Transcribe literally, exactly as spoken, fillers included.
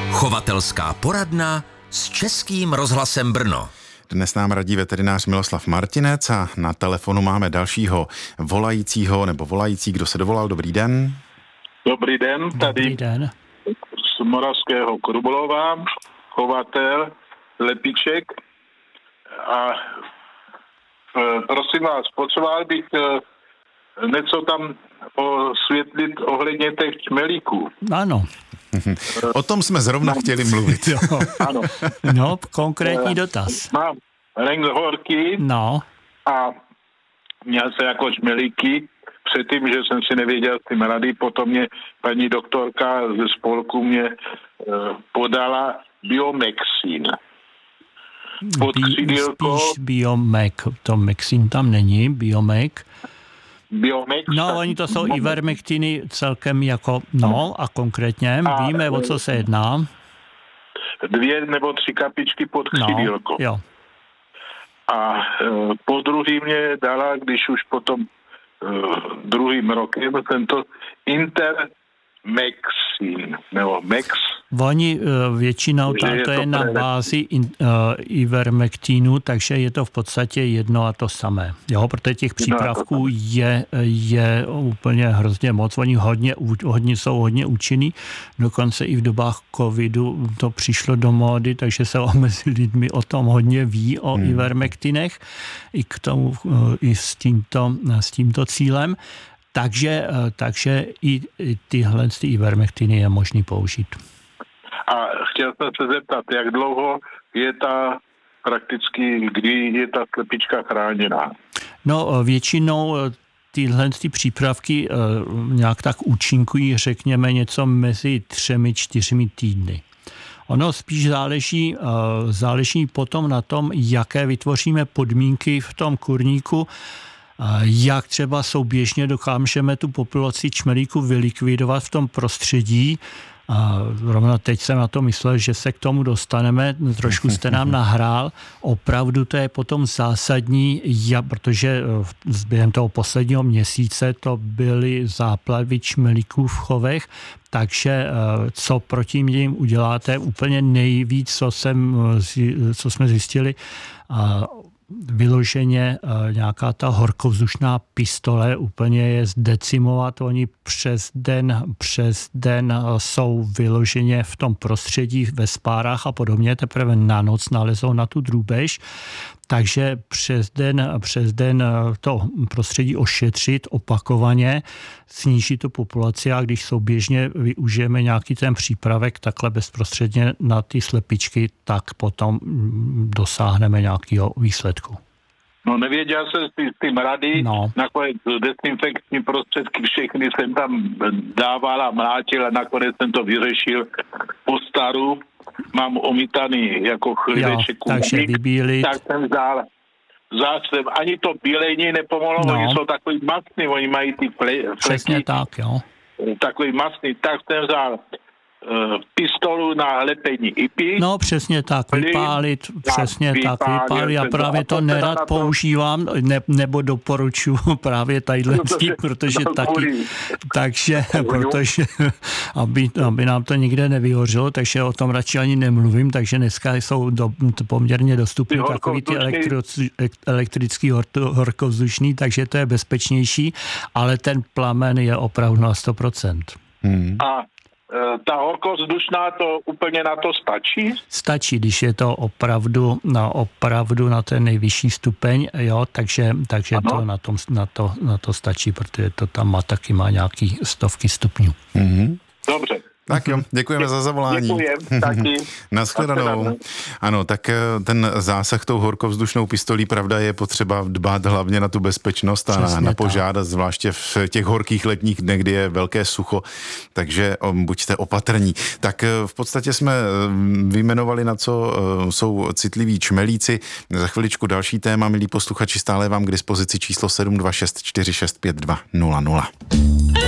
Chovatelská poradna s Českým rozhlasem Brno. Dnes nám radí veterinář Miloslav Martinec a na telefonu máme dalšího volajícího nebo volající, kdo se dovolal. Dobrý den. Dobrý den, tady Dobrý den. z Moravského Krumlova, chovatel lepiček. A e, prosím vás, potřeboval bych e, něco tam osvětlit ohledně těch čmelíků. Ano. O tom jsme zrovna no. chtěli mluvit. Jo. Ano. No, konkrétní dotaz. Mám renghorky No. a měl se jako čmelíky předtím, že jsem si nevěděl s tím rady, potom mě paní doktorka ze spolku mě e, podala Biomexin. Pod Bí, křídilko. spíš Biomek, to Mexin tam není, Biomek. Biomex. No, oni to jsou ivermektiny celkem jako, no a konkrétně A, víme, o co se jedná. Dvě nebo tři kapičky pod křídilko. No, jo. A e, po druhý mě dala, když už potom e, druhým rokem, tento Intermexin, nebo Mex. Oni většinou, ta, je to je to na pre... bázi in, uh, ivermektinu, takže je to v podstatě jedno a to samé. Jo, protože těch přípravků je, je úplně hrozně moc. Oni hodně, hodně jsou hodně účinný. Dokonce i v dobách covidu to přišlo do módy, takže se mezi lidmi o tom hodně ví, o hmm. ivermektinech, i k tomu, uh, i s tímto, s tímto cílem. Takže, takže i tyhle ty ivermektiny je možný použít. A chtěl jsem se zeptat, jak dlouho je ta prakticky, kdy je ta slepička chráněná? No, většinou tyhle ty přípravky nějak tak účinkují, řekněme, něco mezi třemi, čtyřmi týdny. Ono spíš záleží, záleží potom na tom, jaké vytvoříme podmínky v tom kurníku, jak třeba souběžně dokážeme tu populaci čmelíků vylikvidovat v tom prostředí. A rovno teď jsem na to myslel, že se k tomu dostaneme, trošku jste nám nahrál. Opravdu to je potom zásadní, ja, protože během toho posledního měsíce to byly záplavy čmelíků v chovech, takže co proti nim uděláte, úplně nejvíc, co, jsem, co jsme zjistili, vyloženě nějaká ta horkovzdušná pistole úplně je zdecimovat. Oni přes den, přes den jsou vyloženě v tom prostředí ve spárách a podobně, teprve na noc nalezou na tu drůbež. Takže přes den, přes den to prostředí ošetřit opakovaně, snížit tu populaci a když souběžně využijeme nějaký ten přípravek takhle bezprostředně na ty slepičky, tak potom dosáhneme nějakého výsledku. No nevěděl jsem s tím rady, no. Nakonec dezinfekční prostředky všechny jsem tam dával a mlátil a nakonec jsem to vyřešil po staru. Mám omítaný jako chliveček. Takže vybílit. Tak jsem vzal. Vzal jsem, ani to bílení nepomohlo, no. Oni jsou takový masný, oni mají ty fleky. Přesně tak, jo. Takový masný, tak jsem vzal uh, pistolu na lepení ipy. No přesně tak, vypálit, přesně tak, vypálit. Já právě to nerad to... používám, ne, nebo doporučuji právě tadyhle, protože, protože taky, takže, protože, aby, aby nám to nikde nevyhořelo, takže o tom radši ani nemluvím, takže dneska jsou do, poměrně dostupné takový ty elektro, elektrický horkovzdušný, takže to je bezpečnější, ale ten plamen je opravdu na sto procent. Hmm. A ta horkovzdušná, to úplně na to stačí? Stačí, když je to opravdu na, opravdu na ten nejvyšší stupeň, jo, takže, takže to na, tom, na, to, na to stačí, protože to tam má taky má nějaký stovky stupňů. Mm-hmm. Dobře. Tak jo, děkujeme za zavolání. Děkujem, taky. Naschledanou. Ano, tak ten zásah tou horkovzdušnou pistolí, pravda, je potřeba dbát hlavně na tu bezpečnost a na, na požádat, zvláště v těch horkých letních dnech, kdy je velké sucho, takže buďte opatrní. Tak v podstatě jsme vyjmenovali, na co jsou citliví čmelíci. Za chviličku další téma, milí posluchači, stále vám k dispozici číslo sedm dva šest čtyři šest pět dva nula nula.